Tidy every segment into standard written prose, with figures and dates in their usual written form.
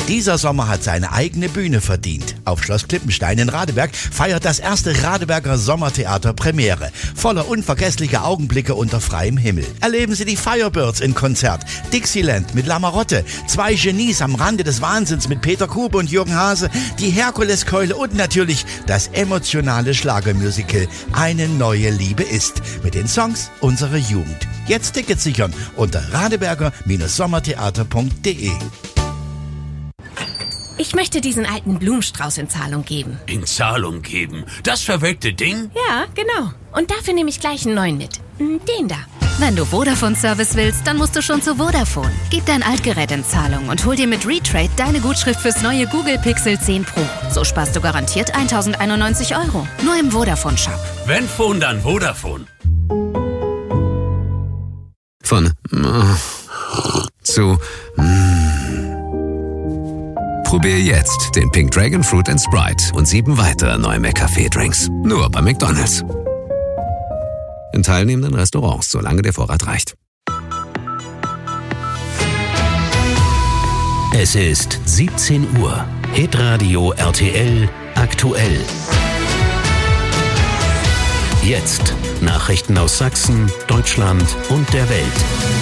Dieser Sommer hat seine eigene Bühne verdient. Auf Schloss Klippenstein in Radeberg feiert das erste Radeberger Sommertheater Premiere. Voller unvergesslicher Augenblicke unter freiem Himmel. Erleben Sie die Firebirds in Konzert, Dixieland mit Lamarotte, 2 Genies am Rande des Wahnsinns mit Peter Kube und Jürgen Hase, die Herkuleskeule und natürlich das emotionale Schlagermusical Eine neue Liebe ist mit den Songs unserer Jugend. Jetzt Tickets sichern unter radeberger-sommertheater.de. Ich möchte diesen alten Blumenstrauß in Zahlung geben. In Zahlung geben? Das verwelkte Ding? Ja, genau. Und dafür nehme ich gleich einen neuen mit. Den da. Wenn du Vodafone-Service willst, dann musst du schon zu Vodafone. Gib dein Altgerät in Zahlung und hol dir mit Retrade deine Gutschrift fürs neue Google Pixel 10 Pro. So sparst du garantiert 1.091 €. Nur im Vodafone-Shop. Wenn Phone, dann Vodafone. Von zu Probier jetzt den Pink Dragon Fruit & Sprite und 7 weitere neue McCafé-Drinks. Nur bei McDonald's. In teilnehmenden Restaurants, solange der Vorrat reicht. Es ist 17 Uhr. Hitradio RTL aktuell. Jetzt Nachrichten aus Sachsen, Deutschland und der Welt.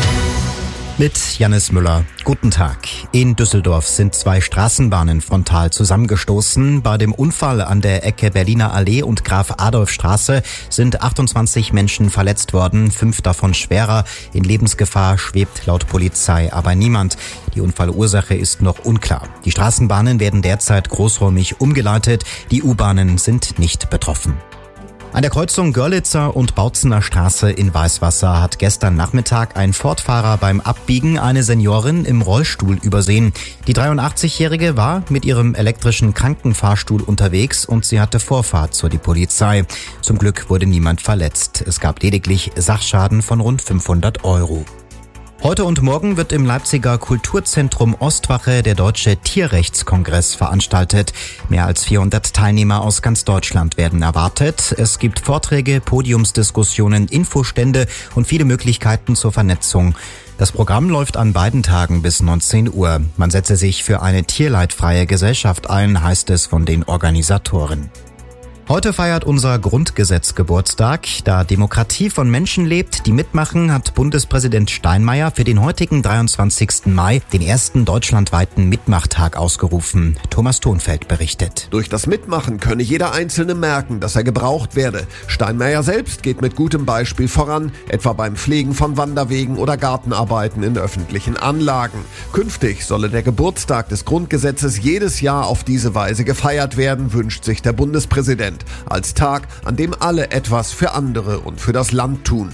Mit Jannis Müller. Guten Tag. In Düsseldorf sind 2 Straßenbahnen frontal zusammengestoßen. Bei dem Unfall an der Ecke Berliner Allee und Graf-Adolf-Straße sind 28 Menschen verletzt worden, 5 davon schwerer. In Lebensgefahr schwebt laut Polizei aber niemand. Die Unfallursache ist noch unklar. Die Straßenbahnen werden derzeit großräumig umgeleitet. Die U-Bahnen sind nicht betroffen. An der Kreuzung Görlitzer und Bautzener Straße in Weißwasser hat gestern Nachmittag ein Fortfahrer beim Abbiegen eine Seniorin im Rollstuhl übersehen. Die 83-Jährige war mit ihrem elektrischen Krankenfahrstuhl unterwegs und sie hatte Vorfahrt, so die Polizei. Zum Glück wurde niemand verletzt. Es gab lediglich Sachschaden von rund 500 €. Heute und morgen wird im Leipziger Kulturzentrum Ostwache der Deutsche Tierrechtskongress veranstaltet. Mehr als 400 Teilnehmer aus ganz Deutschland werden erwartet. Es gibt Vorträge, Podiumsdiskussionen, Infostände und viele Möglichkeiten zur Vernetzung. Das Programm läuft an beiden Tagen bis 19 Uhr. Man setze sich für eine tierleidfreie Gesellschaft ein, heißt es von den Organisatoren. Heute feiert unser Grundgesetz Geburtstag. Da Demokratie von Menschen lebt, die mitmachen, hat Bundespräsident Steinmeier für den heutigen 23. Mai den ersten deutschlandweiten Mitmachtag ausgerufen. Thomas Thonfeld berichtet. Durch das Mitmachen könne jeder Einzelne merken, dass er gebraucht werde. Steinmeier selbst geht mit gutem Beispiel voran, etwa beim Pflegen von Wanderwegen oder Gartenarbeiten in öffentlichen Anlagen. Künftig solle der Geburtstag des Grundgesetzes jedes Jahr auf diese Weise gefeiert werden, wünscht sich der Bundespräsident. Als Tag, an dem alle etwas für andere und für das Land tun.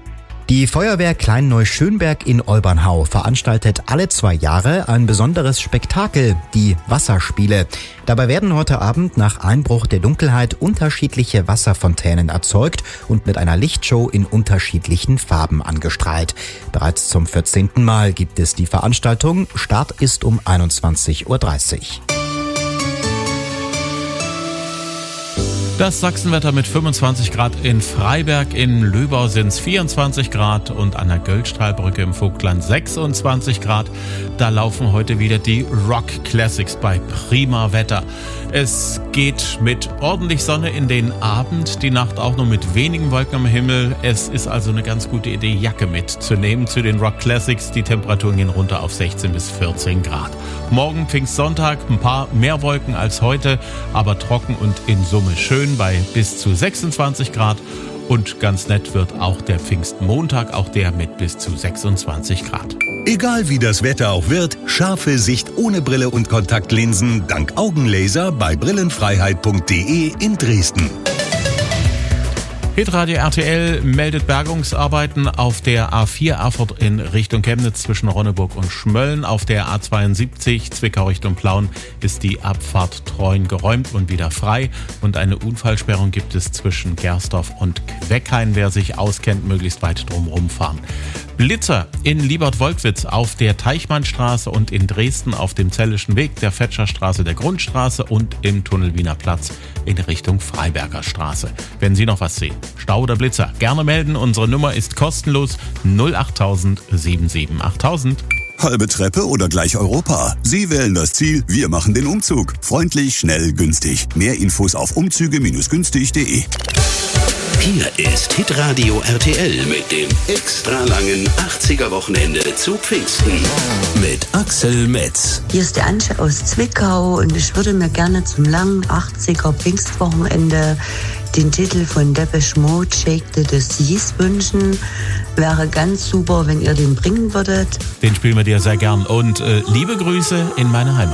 Die Feuerwehr Klein-Neuschönberg in Olbernhau veranstaltet alle 2 Jahre ein besonderes Spektakel, die Wasserspiele. Dabei werden heute Abend nach Einbruch der Dunkelheit unterschiedliche Wasserfontänen erzeugt und mit einer Lichtshow in unterschiedlichen Farben angestrahlt. Bereits zum 14. Mal gibt es die Veranstaltung. Start ist um 21:30 Uhr. Das Sachsenwetter mit 25 Grad in Freiberg, in Löbau sind es 24 Grad und an der Göllstrahlbrücke im Vogtland 26 Grad. Da laufen heute wieder die Rock Classics bei prima Wetter. Es geht mit ordentlich Sonne in den Abend, die Nacht auch nur mit wenigen Wolken am Himmel. Es ist also eine ganz gute Idee, Jacke mitzunehmen zu den Rock Classics. Die Temperaturen gehen runter auf 16 bis 14 Grad. Morgen Pfingstsonntag, ein paar mehr Wolken als heute, aber trocken und in Summe schön bei bis zu 26 Grad. Und ganz nett wird auch der Pfingstmontag, auch der mit bis zu 26 Grad. Egal wie das Wetter auch wird, scharfe Sicht ohne Brille und Kontaktlinsen dank Augenlaser bei brillenfreiheit.de in Dresden. Hitradio RTL meldet Bergungsarbeiten auf der A4 Erfurt in Richtung Chemnitz zwischen Ronneburg und Schmölln. Auf der A72 Zwickau Richtung Plauen ist die Abfahrt Treuen geräumt und wieder frei. Und eine Unfallsperrung gibt es zwischen Gersdorf und Queckhain. Wer sich auskennt, möglichst weit drumherum fahren. Blitzer in Liebert-Wolkwitz auf der Teichmannstraße und in Dresden auf dem Zellischen Weg, der Fetscherstraße, der Grundstraße und im Tunnel Wiener Platz in Richtung Freiberger Straße. Wenn Sie noch was sehen, Stau oder Blitzer, gerne melden. Unsere Nummer ist kostenlos 08000 77 8000. Halbe Treppe oder gleich Europa? Sie wählen das Ziel, wir machen den Umzug. Freundlich, schnell, günstig. Mehr Infos auf umzüge-günstig.de. Hier ist Hitradio RTL mit dem extra langen 80er-Wochenende zu Pfingsten. Mit Axel Metz. Hier ist der Antje aus Zwickau und ich würde mir gerne zum langen 80er Pfingstwochenende den Titel von Depeche Mode, Shake the Seas, wünschen. Wäre ganz super, wenn ihr den bringen würdet. Den spielen wir dir sehr gern. Und liebe Grüße in meine Heimat.